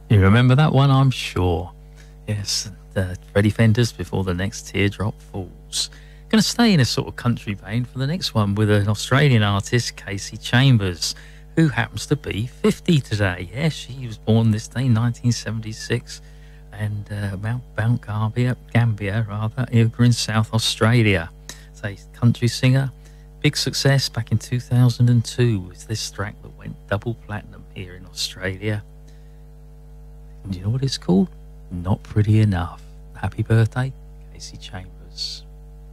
You remember that one, I'm sure. Yes, Freddie Fender's Before the Next Teardrop Falls. Going to stay in a sort of country vein for the next one with an Australian artist, Casey Chambers, who happens to be 50 today. Yes, she was born this day, 1976, and Mount Gambier, over in South Australia. It's a country singer. Big success back in 2002 with this track that went double platinum here in Australia. And you know what it's called? Not Pretty Enough. Happy birthday, Casey Chambers.